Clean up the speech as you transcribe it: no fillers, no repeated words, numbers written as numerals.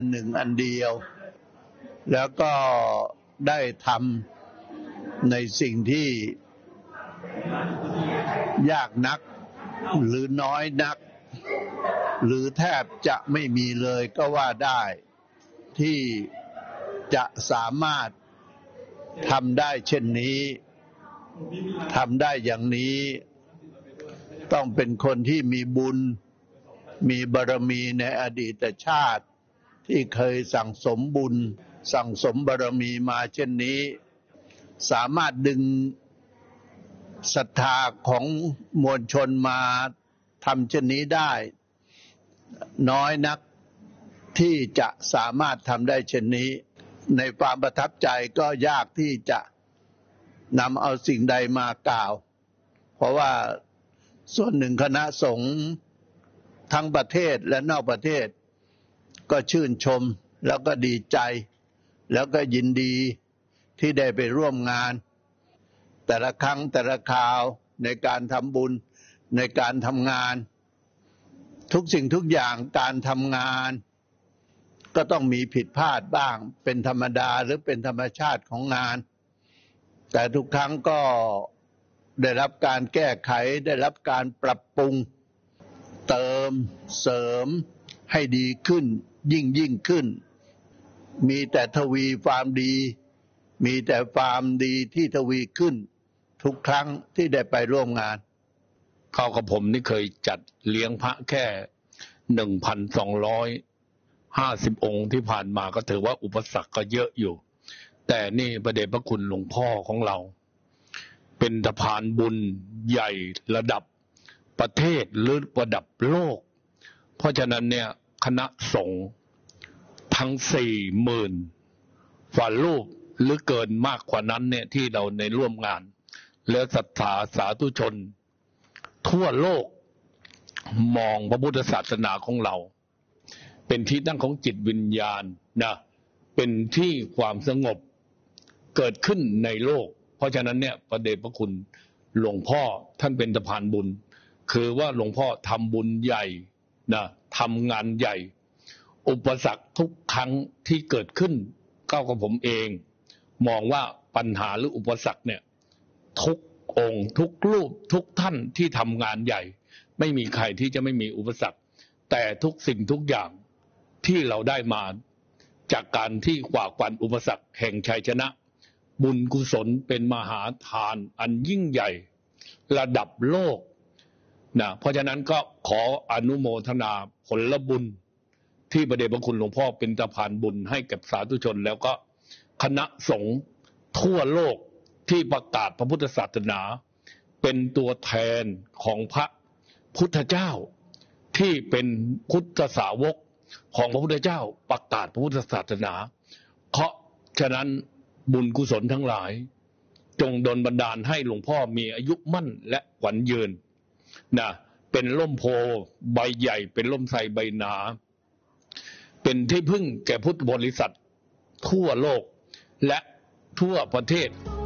หนึ่งอันเดียวแล้วก็ได้ทำในสิ่งที่ยากนักหรือน้อยนักหรือแทบจะไม่มีเลยก็ว่าได้ที่จะสามารถทำได้เช่นนี้ทำได้อย่างนี้ต้องเป็นคนที่มีบุญมีบารมีในอดีตชาติที่เคยสั่งสมบุญสั่งสมบารมีมาเช่นนี้สามารถดึงศรัทธาของมวลชนมาทำเช่นนี้ได้น้อยนักที่จะสามารถทำได้เช่นนี้ในความประทับใจก็ยากที่จะนำเอาสิ่งใดมากล่าวเพราะว่าส่วนหนึ่งคณะสงฆ์ทั้งประเทศและนอกประเทศก็ชื่นชมแล้วก็ดีใจแล้วก็ยินดีที่ได้ไปร่วมงานแต่ละครั้งแต่ละคราวในการทำบุญในการทำงานทุกสิ่งทุกอย่างการทำงานก็ต้องมีผิดพลาดบ้างเป็นธรรมดาหรือเป็นธรรมชาติของงานแต่ทุกครั้งก็ได้รับการแก้ไขได้รับการปรับปรุงเติมเสริมให้ดีขึ้นยิ่งขึ้นมีแต่ทวีความดีมีแต่ความดีที่ทวีขึ้นทุกครั้งที่ได้ไปร่วมงานเขากับผมนี่เคยจัดเลี้ยงพระแค่ 1,250 องค์ที่ผ่านมาก็ถือว่าอุปสรรคก็เยอะอยู่แต่นี่พระเดชพระคุณหลวงพ่อของเราเป็นสะพานบุญใหญ่ระดับประเทศหรือระดับโลกเพราะฉะนั้นเนี่ยคณะสงฆ์ทั้ง 40,000 ฝ่ารูปหรือเกินมากกว่านั้นเนี่ยที่เราในร่วมงานและศรัทธาสาธุชนทั่วโลกมองพระพุทธศาสนาของเราเป็นที่ตั้งของจิตวิญญาณนะเป็นที่ความสงบเกิดขึ้นในโลกเพราะฉะนั้นเนี่ยพระเดชพระคุณหลวงพ่อท่านเป็นสะพานบุญคือว่าหลวงพ่อทำบุญใหญ่นะทำงานใหญ่อุปสรรคทุกครั้งที่เกิดขึ้นก้าวกับผมเองมองว่าปัญหาหรืออุปสรรคเนี่ยทุกองค์ทุกรูปทุกท่านที่ทำงานใหญ่ไม่มีใครที่จะไม่มีอุปสรรคแต่ทุกสิ่งทุกอย่างที่เราได้มาจากการที่ฝ่าฟันอุปสรรคแห่งชัยชนะบุญกุศลเป็นมหาทานอันยิ่งใหญ่ระดับโลกนะเพราะฉะนั้นก็ขออนุโมทนาผลบุญที่พระเดชพระคุณหลวงพ่อเป็นสะพานบุญให้กับสาธุชนแล้วก็คณะสงฆ์ทั่วโลกที่ประกาศพระพุทธศาสนาเป็นตัวแทนของพระพุทธเจ้าที่เป็นพุทธสาวกของพระพุทธเจ้าประกาศพระพุทธศาสนาเพราะฉะนั้นบุญกุศลทั้งหลายจงดลบันดาลให้หลวงพ่อมีอายุมั่นและขวัญยืนนะเป็นร่มโพใบใหญ่เป็นร่มไทรใบหนาเป็นที่พึ่งแก่พุทธบริษัททั่วโลกและทั่วประเทศ